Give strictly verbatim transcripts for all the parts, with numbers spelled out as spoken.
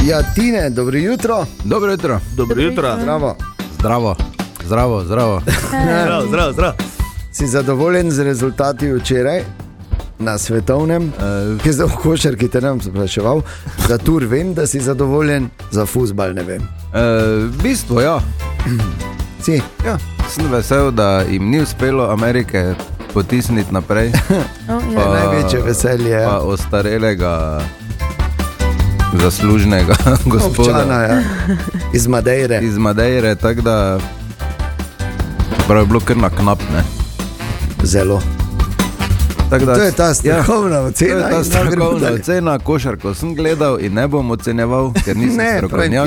Ja, Tine, dobro jutro. Dobro jutro. Dobro jutro. Zdravo. Zdravo, zdravo, zdravo. Zdravo, zdravo, zdravo. Si zadovoljen z rezultati včeraj na svetovnem, uh, ki je zdaj v košarki, te nam spraševal, za tur vem, da si zadovoljen, za fuzbal ne vem. Uh, v bistvu, ja. Si? Ja, sem vesel, da jim ni uspelo Amerike potisniti naprej. Oh, ja. Pa, največje veselje. Pa ostarelega, zaslužnega gospoda. Občana, ja. Iz Madeire. Iz Madeire, tako da prav je bilo kar na knap, ne? Zelo. Da, to je ta strokovna ja, ocena. To je ta strokovna ocena, košarko sem gledal in ne bom ocenjeval, ker nisem strokovnjak.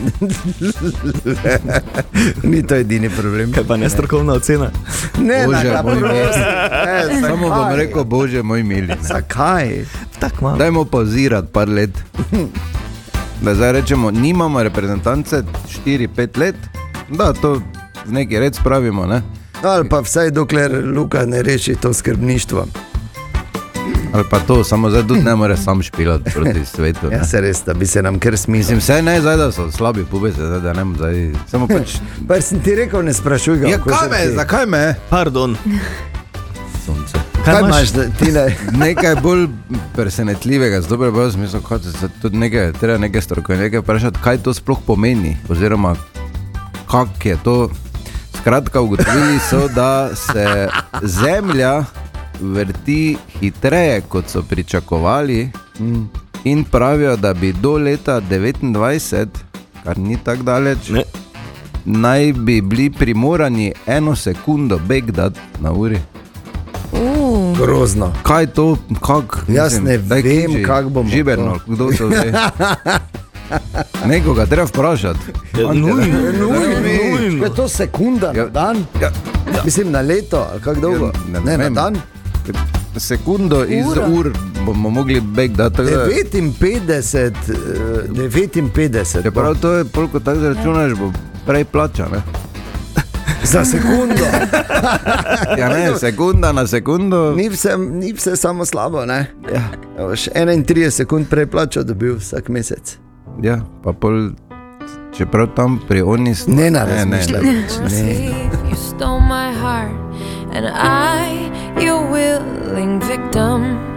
Ni to edini problem. Kaj pa ne strokovna ocena? Ne, Bože, na, moj mili. ne, Samo bom rekel, Bože, moj mili. Zakaj? Tak malo. Dajmo pauzirati par let. Da zdaj rečemo, nimamo reprezentance štiri pet let, da to z neki red spravimo, ne? Ali pa vsaj dokler Luka ne reši to skrbništvo. Ali pa to, samo zdaj tudi ne more sam špilati proti svetu. Ja, se res, da bi se nam kar smisel. Mislim, vse ne zdaj, da so slabi pubeci, da ne bom zdaj, samo pač... Pa sem ti rekel, ne sprašuj ga. Ja, kaj me, zakaj me? Pardon. Sonce. Kaj, kaj imaš, da ti ne... Nekaj bolj presenetljivega, z dobro bolj smisel, kot se tudi nekaj, treba nekaj strokovnjake, nekaj vprašati, kaj to sploh pomeni, oziroma kak je to... Skratka, ugotovili so, da se Zemlja vrti hitreje, kot so pričakovali, in pravijo, da bi do leta devetindvajset, kar ni tako daleč, ne. Naj bi bili primorani eno sekundo beg dati na uri. Uh. Grozno. Kaj to, kak? Jaz ne Daj, vem, kiči, kak bomo Žiberno, to. Kdo to ve? Nekoga treba vprašati. Ja, nujno, nujno. nujno. Je to sekunda na dan? Ja. Mislim na leto, ali kako dolgo? Ja, ne, ne na dan? Sekundo iz Ura. Ur bomo mogli beg dati. devetinpetdeset, devetinpetdeset. Je prav to je, koliko tako zračunaš, bo prej plača, ne? Za sekundo. Ja ne, sekunda na sekundo. Ni vse, ni vse samo slabo, ne? Ja. enaintrideset sekund prej plačo dobil vsak mesec. Ja, pa pol, čeprav tam pri oni... Ne na razmišljaj. You stole my heart and I, your willing victim.